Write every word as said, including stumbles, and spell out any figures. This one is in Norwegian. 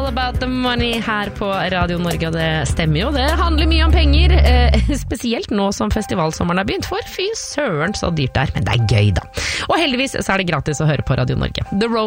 All About The Money her på Radio Norge, og det stemmer jo. Det handler mye om penger, eh, spesielt nå som festivalsommeren har begynt, for fy søren så dyrt det er, men det er gøy da. Og heldigvis så er det gratis å høre på Radio Norge. The Road